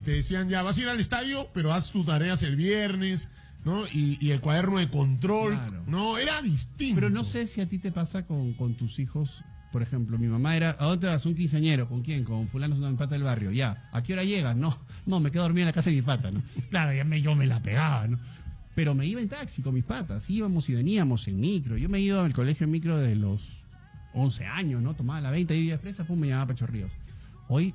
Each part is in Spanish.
te decían ya, vas a ir al estadio, pero haz tus tareas el viernes, ¿no? Y el cuaderno de control, claro. No, era distinto. Pero no sé si a ti te pasa con tus hijos. Por ejemplo, mi mamá era, ¿a dónde vas? Un quinceañero, ¿con quién? Con fulano, mi pata del barrio, ya. ¿A qué hora llegas? No, me quedo dormido en la casa de mi pata, ¿no? Claro, yo me la pegaba, ¿no? Pero me iba en taxi con mis patas, íbamos y veníamos en micro. Yo me iba al colegio en micro desde los 11 años, ¿no? Tomaba la 20 de Villa Expresa, pum, me llamaba Pacho Ríos. Hoy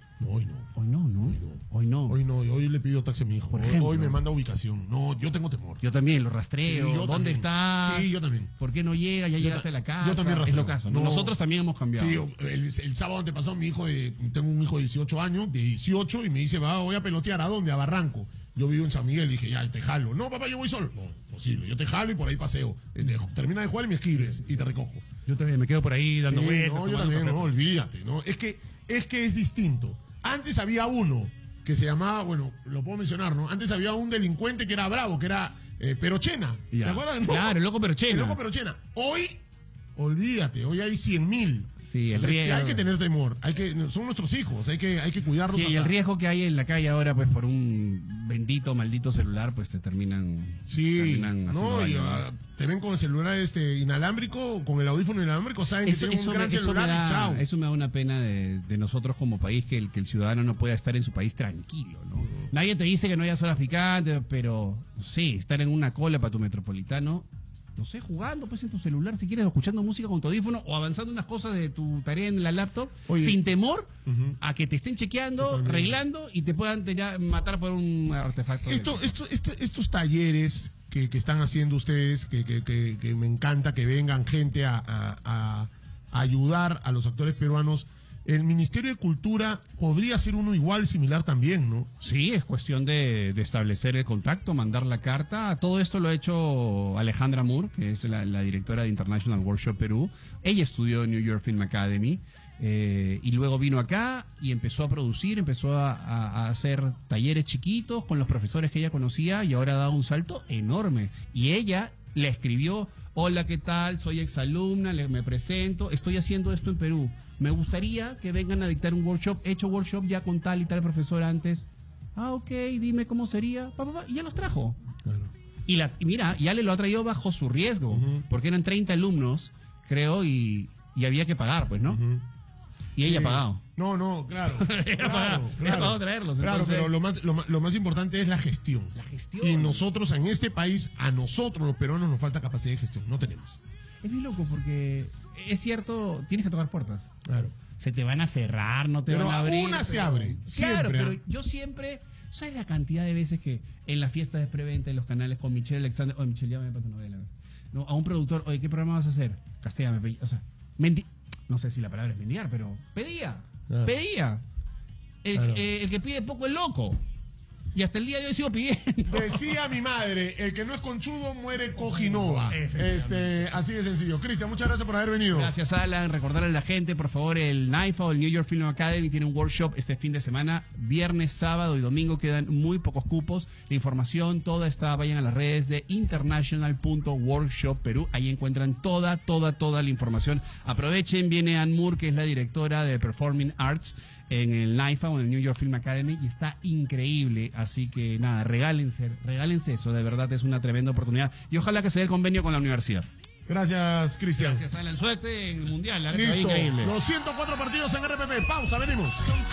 no. Hoy le pido taxi a mi hijo. Hoy me manda ubicación. No, yo tengo temor. Yo también lo rastreo. Sí, ¿dónde está? Sí, yo también. ¿Por qué no llega? Ya llegaste a la casa. Yo también rastreo. Es lo caso. No. Nosotros también hemos cambiado. Sí, el sábado antepasado tengo un hijo de 18 años, de 18, y me dice, voy a pelotear. ¿A dónde? A Barranco. Yo vivo en San Miguel, y dije, ya, te jalo. No, papá, yo voy solo. No, posible. Yo te jalo y por ahí paseo. Termina de jugar y me escribes y te recojo. Yo también me quedo por ahí dando vueltas. No, yo también, no, olvídate, ¿no? Es que es distinto. Antes había uno que se llamaba, bueno, lo puedo mencionar, ¿no? Antes había un delincuente que era bravo, que era Perochena. ¿Te acuerdas? Claro, el loco Perochena. El loco Perochena. Hoy, olvídate, hoy hay 100.000. Sí, el riesgo. Hay que tener temor, son nuestros hijos, hay que cuidarlos. Sí, y el riesgo que hay en la calle ahora, pues por un maldito celular, pues te terminan. Sí, no, y te ven con el celular inalámbrico, con el audífono inalámbrico, saben que tienen un gran celular y chao. Eso me da una pena de nosotros como país, que el ciudadano no pueda estar en su país tranquilo, ¿no? Nadie te dice que no haya zonas picantes, pero sí, estar en una cola para tu metropolitano. No sé, jugando pues en tu celular, si quieres, escuchando música con tu audífono o avanzando unas cosas de tu tarea en la laptop, sin temor a que te estén chequeando, arreglando y te puedan matar por un artefacto. Estos talleres que están haciendo ustedes, que me encanta que vengan gente a ayudar a los actores peruanos. El Ministerio de Cultura podría ser uno igual, similar también, ¿no? Sí, es cuestión de establecer el contacto, mandar la carta. Todo esto lo ha hecho Alejandra Moore, que es la directora de International Workshop Perú. Ella estudió en New York Film Academy y luego vino acá y empezó a producir, empezó a hacer talleres chiquitos con los profesores que ella conocía y ahora ha dado un salto enorme. Y ella le escribió: hola, ¿qué tal? Soy exalumna, me presento, estoy haciendo esto en Perú. Me gustaría que vengan a dictar un workshop. He hecho workshop ya con tal y tal profesor antes. Ok, dime cómo sería. Y ya los trajo. Claro. Y mira, ya le lo ha traído bajo su riesgo. Porque eran 30 alumnos, creo, y había que pagar, pues, ¿no? Y ella ha pagado. No, claro. Claro. Pagado traerlos. Claro, entonces... pero lo más importante es la gestión. Y nosotros, en este país, a nosotros los peruanos nos falta capacidad de gestión. No tenemos. Es muy loco porque es cierto, tienes que tocar puertas. Claro. Se te van a cerrar, no te van a abrir. Una se abre. Claro, siempre. pero yo siempre, ¿sabes la cantidad de veces que en las fiestas de preventa, en los canales con Michelle Alexander, oye, Michelle, llámame para tu novela, no, a un productor, oye, ¿qué programa vas a hacer? Castígame, o sea, no sé si la palabra es mendigar, pero pedía. El que pide poco es loco. Y hasta el día de hoy sigo pidiendo. Decía mi madre, el que no es conchudo muere cojinova. Así de sencillo. Cristian, muchas gracias por haber venido. Gracias, Alan. Recordarle a la gente, por favor, el NYFA o el New York Film Academy tiene un workshop este fin de semana. Viernes, sábado y domingo quedan muy pocos cupos. La información toda está, vayan a las redes de international.workshop Perú. Ahí encuentran toda la información. Aprovechen, viene Ann Moore, que es la directora de Performing Arts en el NYFA o en el New York Film Academy, y está increíble, así que nada, regálense eso, de verdad es una tremenda oportunidad, y ojalá que se dé el convenio con la universidad. Gracias, Cristian. Gracias, Alan. Suerte en el Mundial. Listo. Increíble. Los 104 partidos en RPP. Pausa, venimos.